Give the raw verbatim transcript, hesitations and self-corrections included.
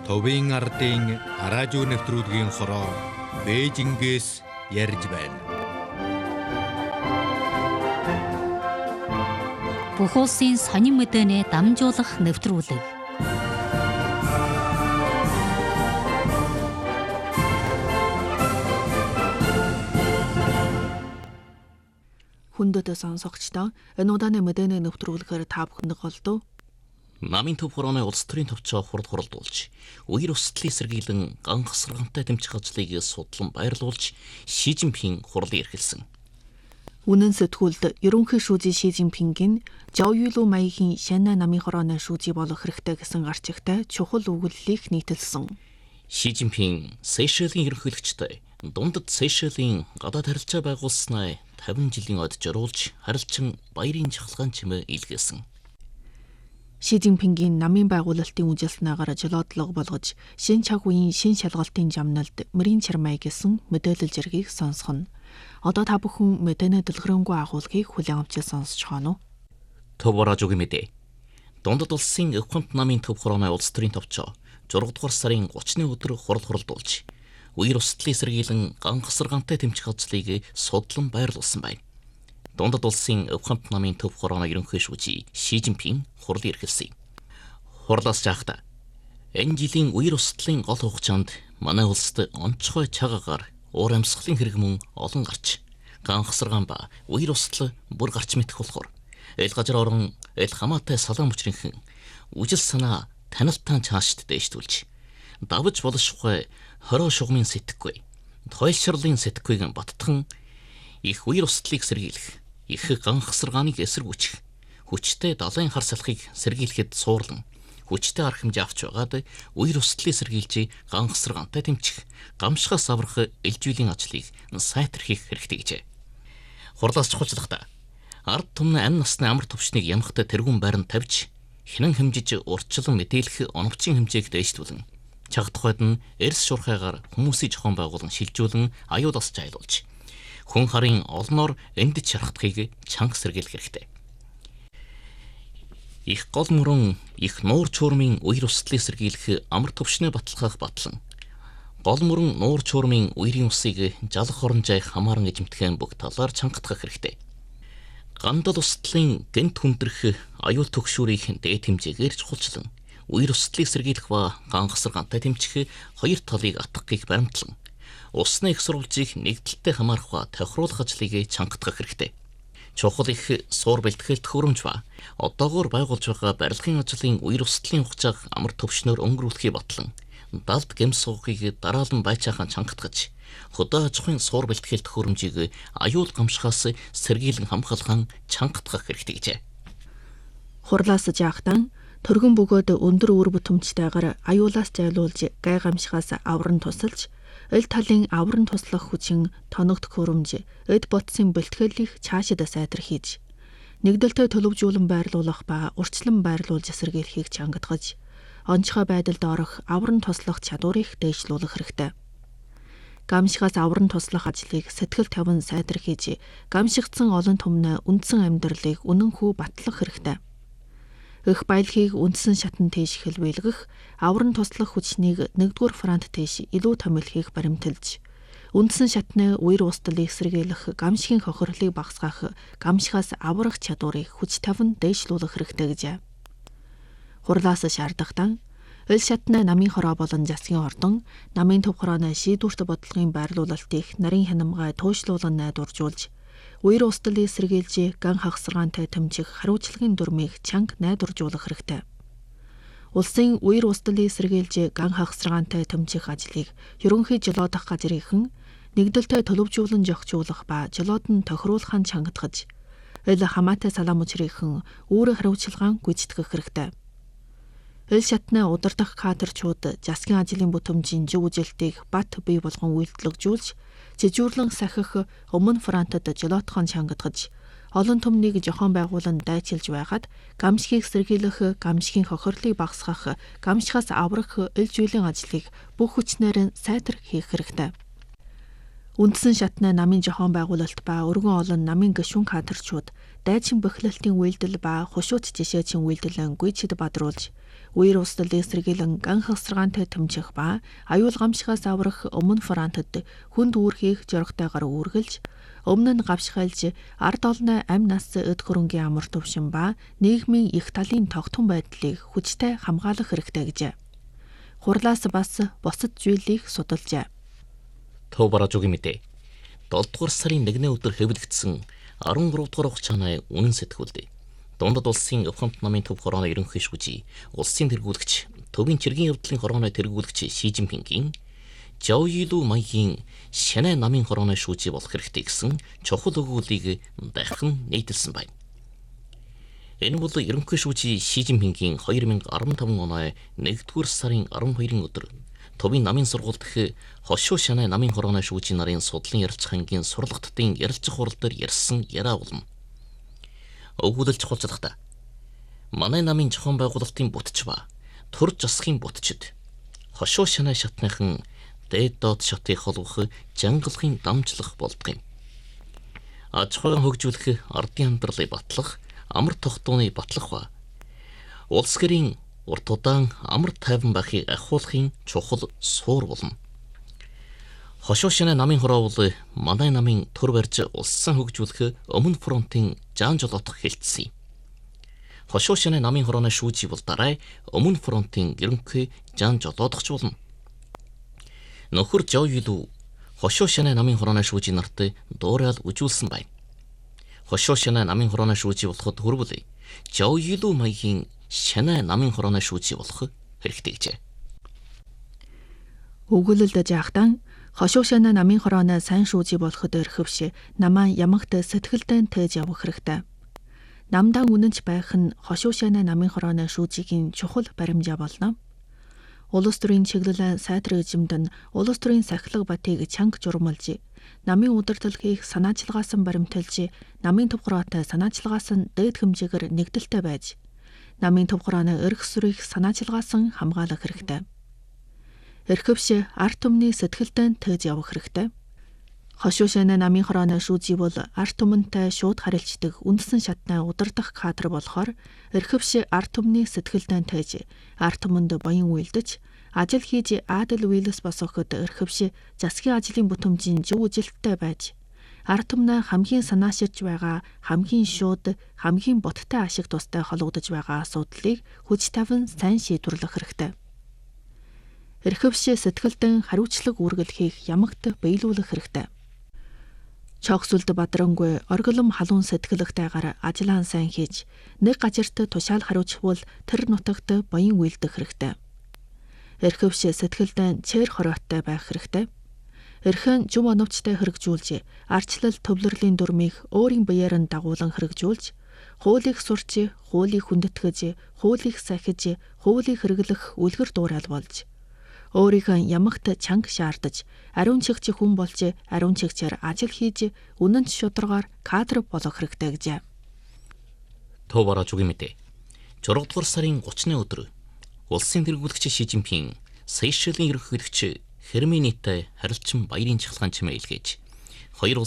Товын ардын радио нэвтрүүлгийн хороо Бээжингээс ярьж байна. Бүх улсын сонин мэдээний дамжуулах нэвтрүүлэг. Хүндэт сонсогчдоо энэ удааны мэдээний нэвтрүүлгээр та бүхэнд голдов. Намын төв хорооны улс төрийн төвчөө хурд хуралдуулж, үер өсөлтийн сэргийлэн гангасрантай тэмцэх ажлыг судлан баярлуулж, Ши Жинпин хурлын эрхэлсэн. Үнэн сэтгүүлд ерөнхий шүүжий Ши Жинпингийн Жаоюйлу маягийн Шанна намын хорооны шүүжий болох хэрэгтэй гэсэн гарчигтай чухал өгүүллийг нийтэлсэн. Ши Жинпин Сейшелийн ерөнхийлөгчтэй дундад Сейшелийн гадаад харилцаа байгуулснаа тавин жилийн од зориулж, харилцан баярын жахалгаан чимээ илгээсэн. Ши Жинпингийн намын байгуулалтын үжилснаагаар жолоодлого болгож, шин цаг үеийн шин шалгалтын жамналд мөрийн чармай гэсэн мэдээлэл зэргийг сонсгоно. Одоо та бүхэн мэдээний дэлгэрэнгүй агуулгыг хүлээн авч сонсож байна уу? Төв радиогийн мэдээ. Дундад улсын Өвхөнт намын төв хорооны улс төрийн төвчөө зургаадугаар сарын гуравны өдөр хурал хуралдуулж, үер өсөлтийн сэргийлэн гангасрантай тэмцэх ажлыг судлан баярлуулсан байна. Дундад улсын Өвхөнт намын төв хорооны ерөнхий шүүжий Ши Жинпин хурлын эрхэлсэн. Хурлаас жаахта энэ жилийн үер өсөлтийн гол хугацаанд манай улсад онцгой чагагаар уур амьсгалын хэрэг мөн олон гарч, гангасран ба үер өсөлт бүр гарч мэдэх болохоор эл газар орон эл хамаатай салаан мөчрийнхэн үжил санаа танилтаан цаашд дээштүүлж, давж болшгүй хороо шугамын сэтгэхгүй, тойлшрлын сэтгэхүйг баттхан их үер өсөлтийг сэргийлэх, их гангасраныг эсэргүүцэх, хүчтэй далайн хар салхийг сэргийлэхэд суурлан, хүчтэй арга хэмжээ авч байгаад үер өсөлтийг сэргийлж гангасрантай тэмцэх, гамшихаас аврах элжүүлийн ажлыг сайтархих хэрэгтэй гэжээ. Хурлаас чухалчлахдаа ард түмний амь насны амар төвчнийг ямахтай тэргүүн байранд тавьж, хинэн хэмжиж урьдчилан мэдээлэх оновчийн хэмжээг дээшлүүлэн, чагтахад нь эрс шуурхайгаар хүмүүсийн зохион байгуулан шилжүүлэн аюулаас жайлуулж, хүн харын олноор эндэж шархтахыг чанга сэргийлэх хэрэгтэй. Их гол мөрөн их нуур чуурмын үер өсөлтийг сэргийлэх амар төвшнөө баталгаах батлан, гол мөрөн нуур чуурмын үерийн усыг жалах оронжай хамааран эзэмтгэн бүх талаар чангатгах хэрэгтэй. Гандал өсөлтийн гэнт хүндрэх аюул төгшүүрийн дээд хэмжээгээр чухалчлан, үер өсөлтийг сэргийлэх ба гангасрантай тэмцэх хоёр талыг атгахыг баримтлан, усны их сурвалжийг нэгдэлтэй хамаарах ба тохируулах ажлыг чангатгах хэрэгтэй. Чухал их суур бэлтгэл төхөөрөмж ба одоогоор байгуулж байгаа барилгын ажлын үер өсөлтийн хугацааг амар төвшнөөр өнгөрүүлэхийг батлан, далд гэм суугыг дараалан байцаахан чангатгаж, хөдөө аж ахуйн суур бэлтгэл төхөөрөмжийг аюул гамшихаас сэргийлэн хамгаалахын чангатгах хэрэгтэй гэжээ. Хурлаас жаахтан төргөн бөгөөд өндөр үр бүтэмжтэйгээр аюулаас зайлуулж, гай гамшихаас авран тусалж, эл талын авран туслах хүчин тоногт хөрөмж, эд ботсын бэлтгэлийг цаашид сайтар хийж, нэгдэлтэй төлөвжүүлэн байрлуулах ба урьдчилан байрлуулж сэргийлэхийг чангатгаж, онцгой байдалд орох авран туслах чадварыг дээшлүүлэх хэрэгтэй. Гамшихаас авран туслах ажлыг сэтгэл тавин сайтар хийж, гамшигдсан олон түмний үндсэн амьдралыг үнэнхүү батлах хэрэгтэй. Их баялагийг үндсэн шатнд тийш хэлбэлгэх, авран туслах хүчнийг нэгдүгээр фронт тийш илүү томилхийг баримталж, үндсэн шатны үер устдалыг сэргийлэх, гамшигын хохирлыг багасгаах, гамшихаас аврах чадварыг хүч тавин дээшлүүлэх хэрэгтэй гэжээ. Хурлаас шаардахтан эл шатны намын хороо болон засгийн ордон, намын төв хорооны шийдвэрт бодлогын байрлуулалтыг нарийн хянамгай туйшлуулан найдваржуулж, үер устдалыг сэргийлж ган хагасрантай тэмцэх хариуцлагын дүрмийг чанга найдваржуулах хэрэгтэй. Улсын үер устдалыг сэргийлж ган хагасрантай тэмцэх ажлыг ерөнхий жолоодох газрынхан нэгдэлтэй төлөвжүүлэн зохицуулах ба жолоод нь тохируулахын чангатгаж, эл хамаатай салаан мөчрийнхэн үүрэг хариуцлагаан гүйцэтгэх хэрэгтэй. Эл шатны удирдах кадрчууд засгийн ажлын бүтэмжийн зөв үжилтийг бат бий болгон үйлдэлжүүлж, жижүүрлэн сахих өмнө фронтод жолоотхон чангатгаж, олон түмнийг зохион байгуулан дайчилж байгаад гамшигыг сэргийлэх, гамшигын хохирлыг багасгах, гамшихаас аврах эл зүйлийн ажлыг бүх хүчнээр сайтар хийх хэрэгтэй. Үндсэн шатны намын зохион байгуулалт ба өргөн олон намын гишүүн кадрчууд дайчин бэхлэлтийн үйлдэл ба хушууч жишээчин үйлдэлэн гүйцэд бадруулж, үер устдал эсэргээлэн ганхасрагаантай тэмцэх ба аюул гамшигаас аврах өмнө фронтод хүнд үүрхийг жорготойгоор үргэлж өмнө нь гавшгайлж ард олны амь нас эд хөрөнгийн амар төвшин ба нийгмийн их талын тогтхон байдлыг хүчтэй хамгаалах хэрэгтэй гэжээ. Хурлаас бас бусад зүйлийг судалжээ. Төв баражуугийн мэдээ. долдугаар сарын нэгний өдөр хэвлэгдсэн арван гурав дугаар хугацааны үнэн сэтгүүлд Дундад улсын Ухамт намын төв хорооны ерөнхий шүүжий, улсын тэргүүлэгч, төвийн чиргийн явдлын хорооны тэргүүлэгч Ши Жинпингийн Жаоюйлу маягийн Шанай намын хорооны шүүжий болох хэрэгтэй гэсэн чухал өгүүлбэрийг дахин нийтэлсэн байна. Энэ бол ерөнхий шүүжий Ши Жинпингийн две тысячи десятый оны нэгдүгээр сарын арван хоёрын өдөр төвийн намын сургууль дэх Хошуу Шанай намын хорооны шүүжий нарын судлалын ярилцах ангийн сурлагчдын ярилцах хурал дээр ярьсан яриа болно. Өгүүлэлт чухалчлахдаа манай намын зохион байгуулалтын бүтч ба төр засгийн бүтчид Хошуу Шанай шатныхан дээд доод шатыг холбох жангалахын дамжлах болдго юм. Аж ахуйн хөгжүүлэх, ардын хамтралыг батлах, амар тогтооны батлах ба улс гэрийн урт удаан амар тайван байхыг ахиулахын чухал суур болно. Хошуу Шанай намын хороо бол манай намын төр барьж улсын хөгжүүлэх өмнө фронтын жаан жолоодох хэлтсэн юм. Хошуу Шанай намын хорооны шүүжий бол дараа өмнө фронтын ерөнхий жаан жолоодогч болно. Нөхөр Жаоюйлу Хошуу Шанай намын хорооны шүүжий нарт дуурайл үжүүлсэн байна. Хошуу Шанай намын хорооны шүүжий болоход хүрвэл Жаоюйлу маягийн Шанай намын хорооны шүүжий болох хэрэгтэй гэжээ. Өгүүлэлд жаахтан Хошуу Шанай намын хорооны сайн шүүжий болоход өрхөвш намаа ямагт сэтгэлдэн тээж явах хэрэгтэй. Намдаа үнэнч байх нь Хошуу Шанай намын хорооны шүүжигийн чухал баримжаа болно. Улс төрийн чиглэл сайдар эзэмд нь улс төрийн сахилга батыг чанга журмалж, намын удирдлагыг санаачилгаасан баримталж, намын төв хороотой санаачилгаасан дээд хэмжээгээр нэгдэлтэй байж, намын төв хорооны эрх сүрийг санаачилгаасан хамгаалах хэрэгтэй. Эрхвш арт түмний сэтгэлдэн тээж явах хэрэгтэй. Хошуу Шанай намын хорооны шүүжий бол арт түмэнтэй шууд харилцдаг үндсэн шатны удирдах кадр болохоор эрхвш арт түмний сэтгэлдэн тээж арт түмэнд баян үйлдэж ажил хийж аадал үйлс босгоход эрхвш засгийн ажлын бүтэмжийн зөв үжилттэй байж арт түмнээ хамгийн санааширж байгаа хамгийн шууд хамгийн боттой ашиг тустай холбогдож байгаа асуудлыг хүч тавин сайн шийдвэрлэх хэрэгтэй. Эрхвш сэтгэлдэн хариуцлага үргэлжлэхийг ямагт биелүүлэх хэрэгтэй. Чогсолд бадрангүй оргилом халуун сэтгэлгтэйгээр ажиллаан сайн хийж нэг гажирт тушаал хариуцвал тэр нутагт баян үйлдэх хэрэгтэй. Эрхвш сэтгэлдэн чээр хороотой байх хэрэгтэй. Эрхэн жүм оновчтой хэрэгжүүлж, арчлал төвлөрлийн дүрмийг өөрийн биеэр нь дагуулan хэрэгжүүлж, хуулийг сурч, хуулийг хүндэтгэж, хуулийг сахиж, хуулийг хэрэглэх үлгэр дуурай болж өөрийнхөө ямагт чанга шаардаж, ариун чигч хүн болж, ариун чигчээр ажил хийж, үнэнч шударгаар кадр болох хэрэгтэй гэжээ. Төв баражуугийн мэдээ. зургаадугаар сарын гуравны өдөр улсын тэргүүлэгч Ши Жинпин Сейшелийн ерөнхийлөгч Херменитай харилцан баярын чахалгаан чимээ илгээж, хоёр